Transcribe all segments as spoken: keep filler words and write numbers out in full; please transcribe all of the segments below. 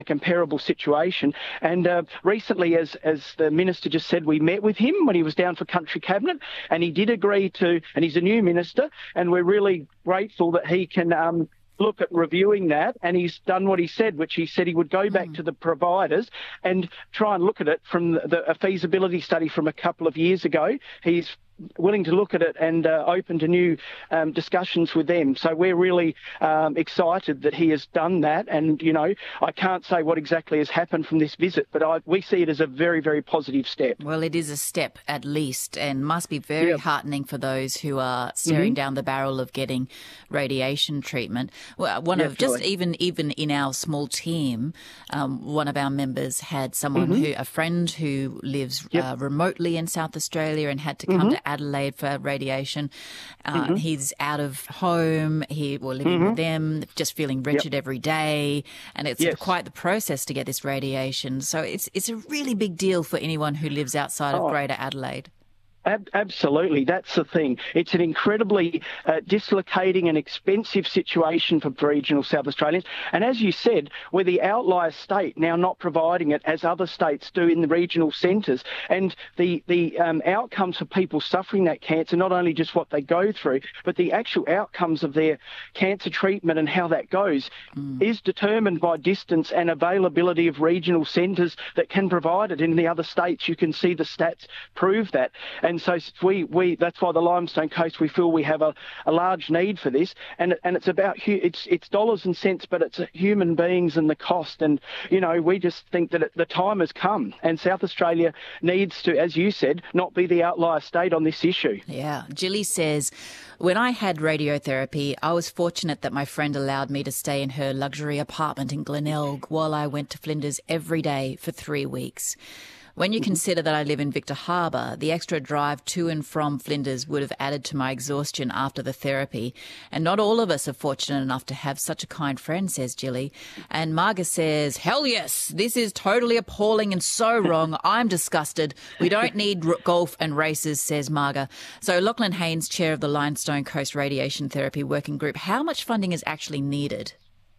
comparable situation. And uh, recently, as as the minister just said, we met with him when he was down for country cabinet, and he did agree to, and he's a new minister, and we're really grateful that he can um, look at reviewing that, and he's done what he said, which he said he would go back mm. to the providers and try and look at it from the, the, a feasibility study from a couple of years ago. He's willing to look at it and uh, open to new um, discussions with them. So we're really um, excited that he has done that. And, you know, I can't say what exactly has happened from this visit, but I, we see it as a very, very positive step. Well, it is a step at least, and must be very yep. heartening for those who are staring mm-hmm. down the barrel of getting radiation treatment. Well, one Definitely. of just even even in our small team, um, one of our members had someone mm-hmm. who, a friend who lives yep. uh, remotely in South Australia and had to come mm-hmm. to Adelaide for radiation. Uh, mm-hmm. He's out of home. He was living mm-hmm. with them, just feeling wretched yep. every day, and it's yes. quite the process to get this radiation. So it's it's a really big deal for anyone who lives outside oh. of Greater Adelaide. Ab- absolutely. That's the thing. It's an incredibly uh, dislocating and expensive situation for regional South Australians. And as you said, we're the outlier state now not providing it as other states do in the regional centres. And the, the um, outcomes for people suffering that cancer, not only just what they go through, but the actual outcomes of their cancer treatment and how that goes mm. is determined by distance and availability of regional centres that can provide it. In the other states, you can see the stats prove that. And so we, we that's why the Limestone Coast, we feel we have a, a large need for this. And and it's about, it's it's dollars and cents, but it's human beings and the cost. And, you know, we just think that it, the time has come. And South Australia needs to, as you said, not be the outlier state on this issue. Yeah. Jilly says, when I had radiotherapy, I was fortunate that my friend allowed me to stay in her luxury apartment in Glenelg while I went to Flinders every day for three weeks. When you consider that I live in Victor Harbour, the extra drive to and from Flinders would have added to my exhaustion after the therapy. And not all of us are fortunate enough to have such a kind friend, says Jilly. And Marga says, hell yes, this is totally appalling and so wrong. I'm disgusted. We don't need r- golf and races, says Marga. So Lachlan Haynes, chair of the Limestone Coast Radiation Therapy Working Group, how much funding is actually needed?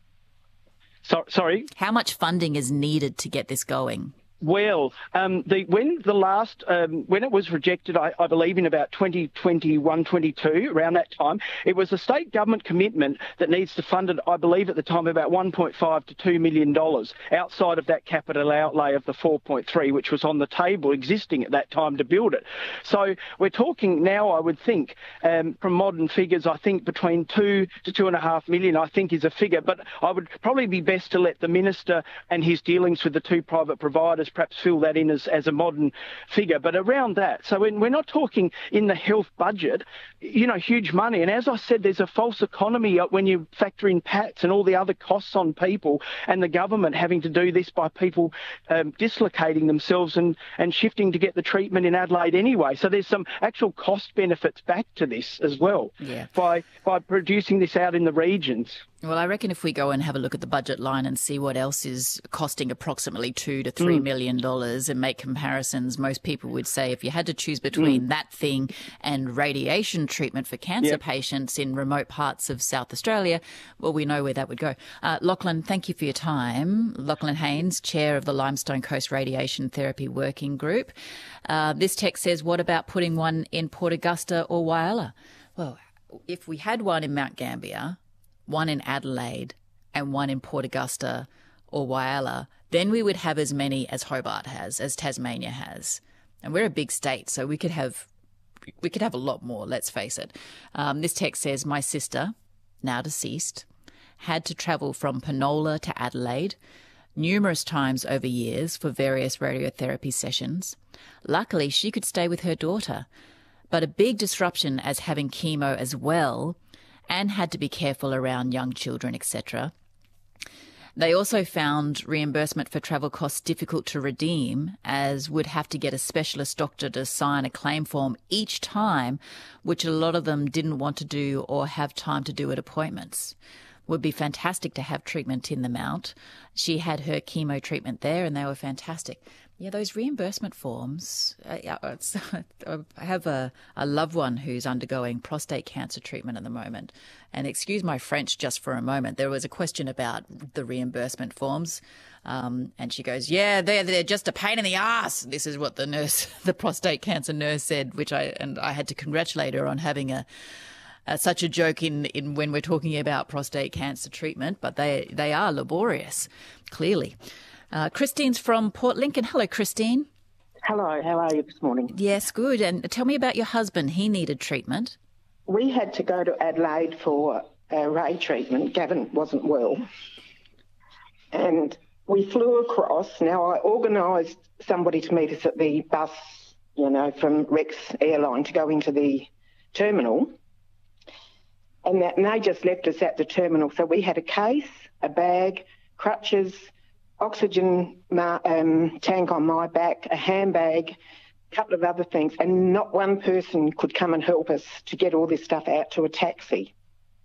So, sorry? How much funding is needed to get this going? Well, um, the, when the last, um, when it was rejected, I, I believe in about twenty twenty-one, twenty-two, around that time, it was a state government commitment that needs to fund it, I believe at the time, about one point five to two million dollars outside of that capital outlay of the four point three, which was on the table existing at that time to build it. So we're talking now, I would think, um, from modern figures, I think between two to two and a half million, I think is a figure. But I would probably be best to let the minister and his dealings with the two private providers perhaps fill that in as, as a modern figure, but around that. So when we're not talking in the health budget, you know, huge money. And as I said, there's a false economy when you factor in P A Ts and all the other costs on people, and the government having to do this by people um, dislocating themselves and, and shifting to get the treatment in Adelaide anyway. So there's some actual cost benefits back to this as well yeah. by by producing this out in the regions. Well, I reckon if we go and have a look at the budget line and see what else is costing approximately two to three mm. million dollars and make comparisons, most people would say if you had to choose between mm. that thing and radiation treatment for cancer yep. patients in remote parts of South Australia, well, we know where that would go. Uh, Lachlan, thank you for your time. Lachlan Haynes, chair of the Limestone Coast Radiation Therapy Working Group. Uh, this text says, what about putting one in Port Augusta or Whyalla? Well, if we had one in Mount Gambier, one in Adelaide and one in Port Augusta or Whyalla, then we would have as many as Hobart has, as Tasmania has. And we're a big state, so we could have we could have a lot more, let's face it. Um, this text says, my sister, now deceased, had to travel from Penola to Adelaide numerous times over years for various radiotherapy sessions. Luckily, she could stay with her daughter. But a big disruption as having chemo as well, and had to be careful around young children, et cetera. They also found reimbursement for travel costs difficult to redeem, as would have to get a specialist doctor to sign a claim form each time, which a lot of them didn't want to do or have time to do at appointments. Would be fantastic to have treatment in the Mount. She had her chemo treatment there and they were fantastic. Yeah, those reimbursement forms. Uh, it's, I have a, a loved one who's undergoing prostate cancer treatment at the moment. And excuse my French just for a moment. There was a question about the reimbursement forms. Um, and she goes, yeah, they're, they're just a pain in the ass. This is what the nurse, the prostate cancer nurse said, which I, and I had to congratulate her on having a, Uh, such a joke in, in when we're talking about prostate cancer treatment, but they they are laborious, clearly. Uh, Christine's from Port Lincoln. Hello, Christine. Hello, how are you this morning? Yes, good. And tell me about your husband. He needed treatment. We had to go to Adelaide for a ray treatment. Gavin wasn't well. And we flew across. Now, I organised somebody to meet us at the bus, you know, from Rex Airline to go into the terminal. And, that, and they just left us at the terminal. So we had a case, a bag, crutches, oxygen um, tank on my back, a handbag, a couple of other things, and not one person could come and help us to get all this stuff out to a taxi.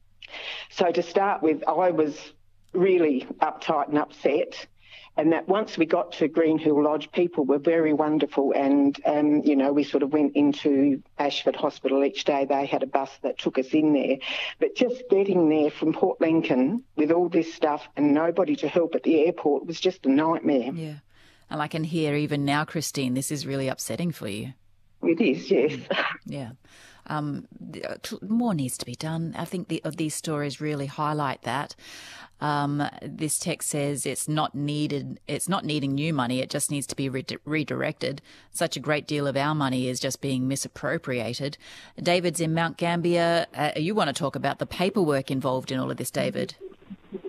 So to start with, I was really uptight and upset. And that once we got to Greenhill Lodge, people were very wonderful. And, um, you know, we sort of went into Ashford Hospital each day. They had a bus that took us in there. But just getting there from Port Lincoln with all this stuff and nobody to help at the airport was just a nightmare. Yeah. And I can hear even now, Christine, this is really upsetting for you. It is, yes. Yeah. Um, more needs to be done. I think the, these stories really highlight that. Um, this text says it's not needed. It's not needing new money. It just needs to be re- redirected. Such a great deal of our money is just being misappropriated. David's in Mount Gambier. Uh, you want to talk about the paperwork involved in all of this, David? Oh,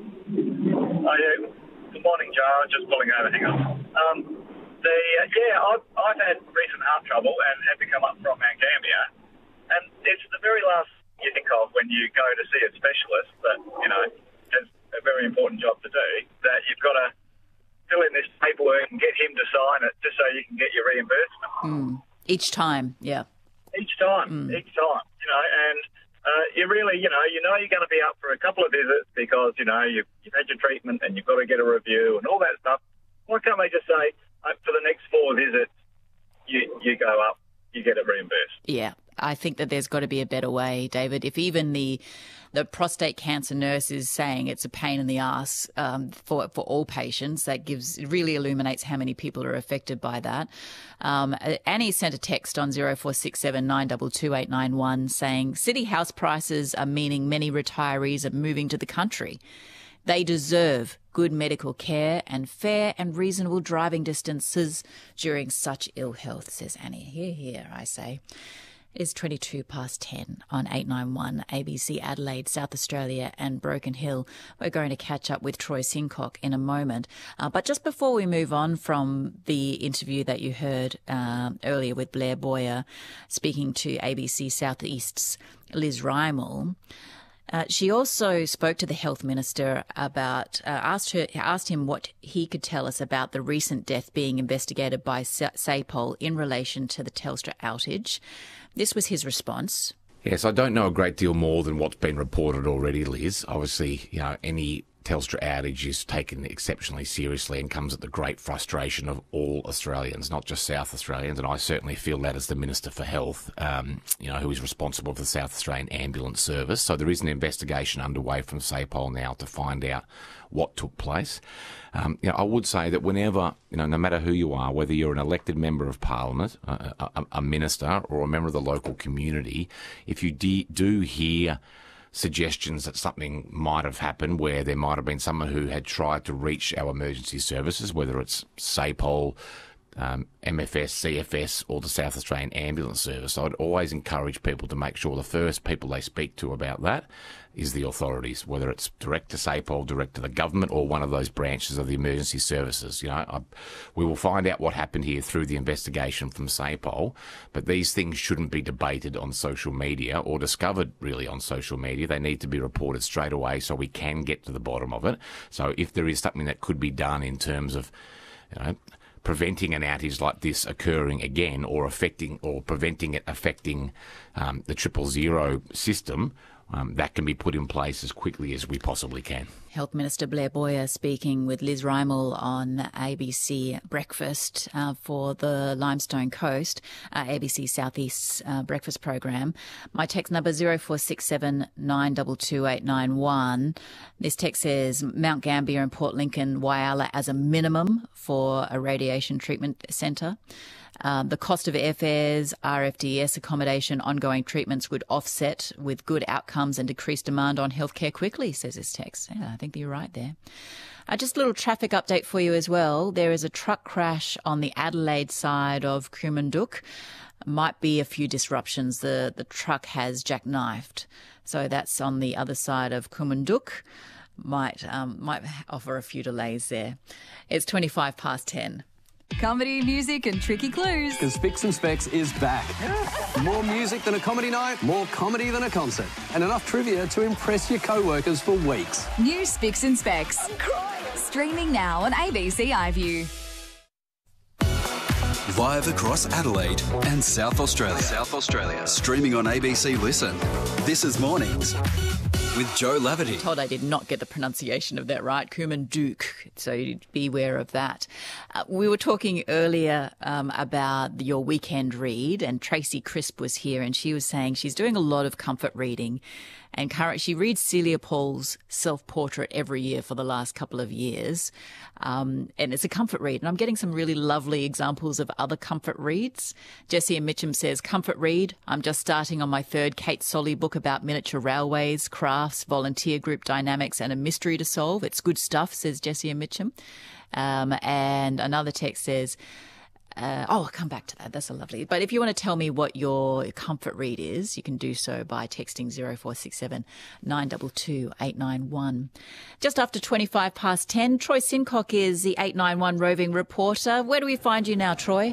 yeah. Good morning, Jar. Just pulling over. Hang on. Um, the uh, yeah, I've, I've had recent heart trouble and had to come up from Mount Gambier, and it's the very last you think of when you go to see a specialist that you know has a very important job to do, that you've got to fill in this paperwork and get him to sign it just so you can get your reimbursement. Mm. Each time, yeah. Each time, mm. each time, you know, and uh, you really, you know, you know you're going to be up for a couple of visits because, you know, you've, you've had your treatment and you've got to get a review and all that stuff. Why can't they just say, uh, for the next four visits, you, you go up, you get it reimbursed? Yeah. I think that there's got to be a better way, David. If even the the prostate cancer nurse is saying it's a pain in the ass um, for for all patients, that gives it really illuminates how many people are affected by that. Um, Annie sent a text on zero four six seven nine two two eight nine one saying city house prices are meaning many retirees are moving to the country. They deserve good medical care and fair and reasonable driving distances during such ill health, says Annie. Here, here, I say. It's twenty-two past ten on eight ninety-one A B C Adelaide, South Australia and Broken Hill. We're going to catch up with Troy Sincock in a moment. Uh, but just before we move on from the interview that you heard um, earlier with Blair Boyer speaking to A B C South East's Liz Rymel, Uh, she also spoke to the health minister about, uh, asked her, asked him what he could tell us about the recent death being investigated by SAPOL in relation to the Telstra outage. This was his response. Yes, I don't know a great deal more than what's been reported already, Liz. Obviously, you know, any Telstra outage is taken exceptionally seriously and comes at the great frustration of all Australians, not just South Australians, and I certainly feel that as the Minister for Health, um, you know, who is responsible for the South Australian Ambulance Service. So there is an investigation underway from SAPOL now to find out what took place. Um, you know, I would say that whenever, you know, no matter who you are, whether you're an elected member of Parliament, a, a, a minister, or a member of the local community, if you de- do hear suggestions that something might have happened where there might have been someone who had tried to reach our emergency services, whether it's SAPOL, um, M F S, C F S or the South Australian Ambulance Service, I'd always encourage people to make sure the first people they speak to about that is the authorities, whether it's direct to SAPOL, direct to the government or one of those branches of the emergency services. You know, I, we will find out what happened here through the investigation from SAPOL, but these things shouldn't be debated on social media or discovered really on social media. They need to be reported straight away so we can get to the bottom of it. So if there is something that could be done in terms of, you know, preventing an outage like this occurring again or affecting or preventing it affecting um, the triple zero system, Um, that can be put in place as quickly as we possibly can. Health Minister Blair Boyer speaking with Liz Rymel on A B C Breakfast uh, for the Limestone Coast, uh, A B C Southeast uh, breakfast program. My text number zero four six seven nine two two eight nine one. This text says Mount Gambier and Port Lincoln, Whyalla as a minimum for a radiation treatment centre. Um, the cost of airfares, R F D S accommodation, ongoing treatments would offset with good outcomes and decrease demand on healthcare quickly, says this text. Yeah, I think you're right there. Uh, just a little traffic update for you as well. There is a truck crash on the Adelaide side of Coomanduk. Might be a few disruptions. The, the truck has jackknifed. So that's on the other side of Coomanduk. Might, um, might offer a few delays there. It's twenty-five past ten. Comedy, music and tricky clues. Because Spicks and Specs is back. More music than a comedy night, more comedy than a concert, and enough trivia to impress your co-workers for weeks. New Spicks and Specs. I'm crying. Streaming now on A B C iView. Live across Adelaide and South Australia. South Australia. Streaming on A B C Listen. This is Mornings with Joe Laverty. I'm told I did not get the pronunciation of that right, Coomanduk, so beware of that. Uh, we were talking earlier um, about your weekend read, and Tracy Crisp was here, and she was saying she's doing a lot of comfort reading, and current, she reads Celia Paul's self-portrait every year for the last couple of years, um, and it's a comfort read, and I'm getting some really lovely examples of other comfort reads. Jessie and Mitchum says, comfort read, I'm just starting on my third Kate Solly book about miniature railways, crafts, volunteer group dynamics and a mystery to solve. It's good stuff, says Jessie and Mitchum. Um, and another text says, Uh, oh, I'll come back to that. That's a lovely. But if you want to tell me what your comfort read is, you can do so by texting zero four six seven nine two two eight nine one. Just after twenty-five past ten, Troy Sincock is the eight nine one roving reporter. Where do we find you now, Troy?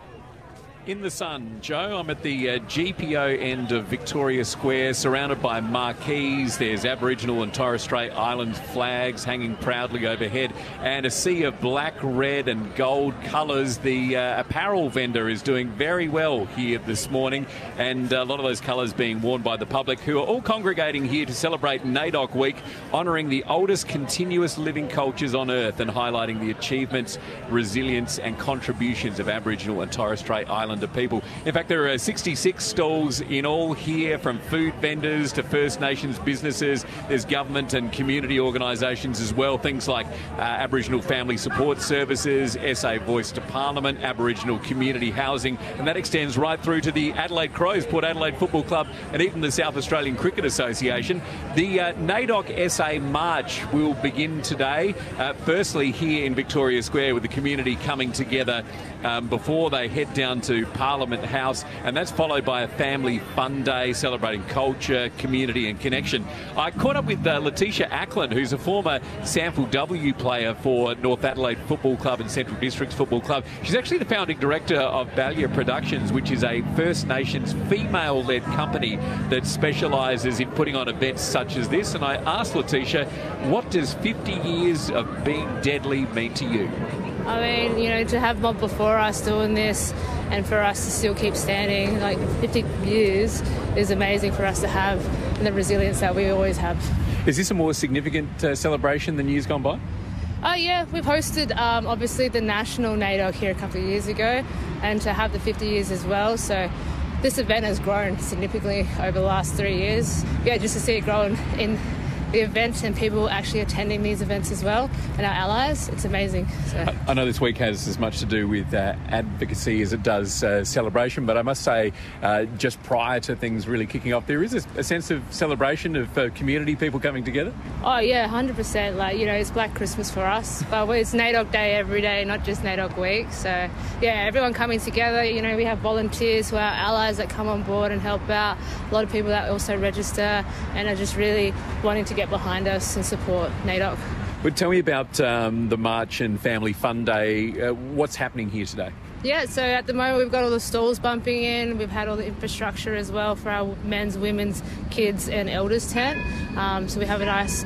In the sun, Joe. I'm at the uh, G P O end of Victoria Square, surrounded by marquees. There's Aboriginal and Torres Strait Island flags hanging proudly overhead, and a sea of black, red and gold colours. The uh, apparel vendor is doing very well here this morning, and a lot of those colours being worn by the public, who are all congregating here to celebrate NAIDOC Week, honouring the oldest continuous living cultures on Earth and highlighting the achievements, resilience and contributions of Aboriginal and Torres Strait Island people. In fact, there are sixty-six stalls in all here, from food vendors to First Nations businesses. There's government and community organisations as well, things like uh, Aboriginal Family Support Services, S A Voice to Parliament, Aboriginal Community Housing, and that extends right through to the Adelaide Crows, Port Adelaide Football Club, and even the South Australian Cricket Association. The uh, NAIDOC S A March will begin today, uh, firstly here in Victoria Square, with the community coming together um, before they head down to Parliament House, and that's followed by a family fun day celebrating culture, community and connection. I caught up with uh, Letitia Ackland, who's a former Sample W player for North Adelaide Football Club and Central Districts Football Club. She's actually the founding director of Balia Productions, which is a First Nations female-led company that specialises in putting on events such as this. And I asked Letitia, what does fifty years of being deadly mean to you? I mean, you know, to have mob before us doing this and for us to still keep standing, like fifty years is amazing for us to have, and the resilience that we always have. Is this a more significant uh, celebration than years gone by? Oh yeah, we've hosted um, obviously the national NAIDOC here a couple of years ago, and to have the fifty years as well. So this event has grown significantly over the last three years. Yeah, just to see it growing in the events and people actually attending these events as well, and our allies, it's amazing. So. I know this week has as much to do with uh, advocacy as it does uh, celebration, but I must say uh, just prior to things really kicking off, there is a, a sense of celebration of uh, community, people coming together. Oh yeah, one hundred percent. Like, you know, it's Black Christmas for us, but it's NAIDOC Day every day, not just NAIDOC Week. So yeah, everyone coming together. You know, we have volunteers who are our allies that come on board and help out. A lot of people that also register and are just really wanting to get behind us and support NAIDOC. But tell me about um, the March and Family Fun Day. Uh, what's happening here today? Yeah, so at the moment we've got all the stalls bumping in. We've had all the infrastructure as well for our men's, women's, kids and elders tent. Um, so we have a nice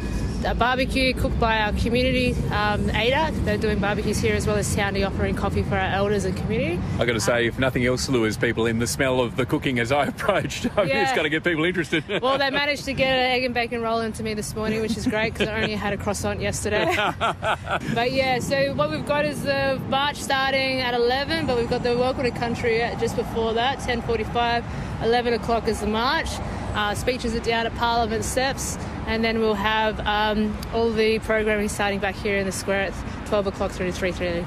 a barbecue cooked by our community, um, A D A C. They're doing barbecues here, as well as Towndy offering coffee for our elders and community. I've got to say, if nothing else lures people in, the smell of the cooking as I approached, I mean, Yeah. it's got to get people interested. Well, they managed to get an egg and bacon roll into me this morning, which is great because I only had a croissant yesterday. But yeah, so what we've got is the march starting at eleven, but we've got the Welcome to Country just before that, ten forty-five, eleven o'clock is the march. Uh, speeches are down at Parliament Steps, and then we'll have um, all the programming starting back here in the square at twelve o'clock through to three thirty.